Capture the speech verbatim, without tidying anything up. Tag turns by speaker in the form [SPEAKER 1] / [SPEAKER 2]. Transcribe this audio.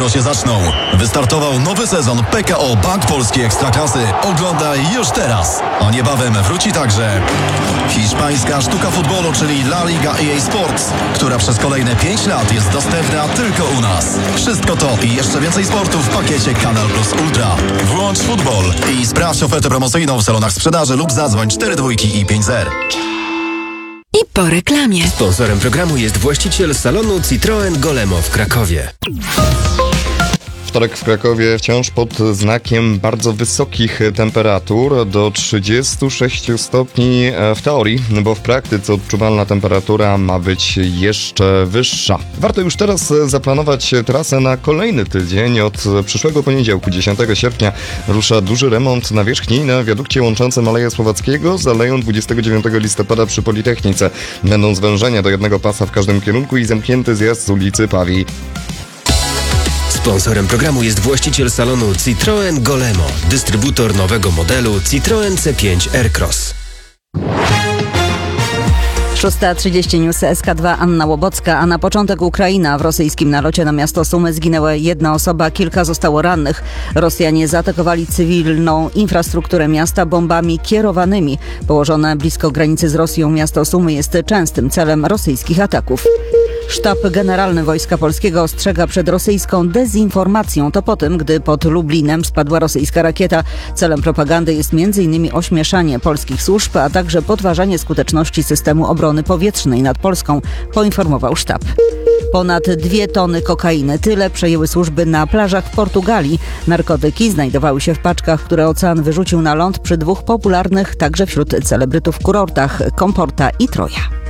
[SPEAKER 1] niedługo się zaczną. Wystartował nowy sezon P K O Bank Polski Ekstraklasy. Oglądaj już teraz. A niebawem wróci także hiszpańska sztuka futbolu, czyli La Liga E A Sports, która przez kolejne pięć lat jest dostępna tylko u nas. Wszystko to i jeszcze więcej sportu w pakiecie Kanal Plus Ultra. Włącz futbol i sprawdź ofertę promocyjną w salonach sprzedaży lub zadzwoń cztery dwójki i pięć zero.
[SPEAKER 2] I po reklamie.
[SPEAKER 3] Sponsorem programu jest właściciel salonu Citroen Golemo w Krakowie.
[SPEAKER 4] Wtorek w Krakowie wciąż pod znakiem bardzo wysokich temperatur, do trzydziestu sześciu stopni w teorii, bo w praktyce odczuwalna temperatura ma być jeszcze wyższa. Warto już teraz zaplanować trasę na kolejny tydzień. Od przyszłego poniedziałku, dziesiątego sierpnia, rusza duży remont nawierzchni na wiadukcie łączącym Aleję Słowackiego z Aleją dwudziestego dziewiątego listopada przy Politechnice. Będą zwężenia do jednego pasa w każdym kierunku i zamknięty zjazd z ulicy Pawii.
[SPEAKER 3] Sponsorem programu jest właściciel salonu Citroen Golemo, dystrybutor nowego modelu Citroen C pięć Aircross.
[SPEAKER 5] szósta trzydzieści News S K dwa, Anna Łobocka, a na początek Ukraina. W rosyjskim nalocie na miasto Sumy zginęła jedna osoba, kilka zostało rannych. Rosjanie zaatakowali cywilną infrastrukturę miasta bombami kierowanymi. Położone blisko granicy z Rosją miasto Sumy jest częstym celem rosyjskich ataków. Sztab Generalny Wojska Polskiego ostrzega przed rosyjską dezinformacją. To po tym, gdy pod Lublinem spadła rosyjska rakieta. Celem propagandy jest między innymi ośmieszanie polskich służb, a także podważanie skuteczności systemu obrony powietrznej nad Polską, poinformował sztab. Ponad dwie tony kokainy. Tyle przejęły służby na plażach w Portugalii. Narkotyki znajdowały się w paczkach, które ocean wyrzucił na ląd przy dwóch popularnych także wśród celebrytów kurortach Komporta i Troja.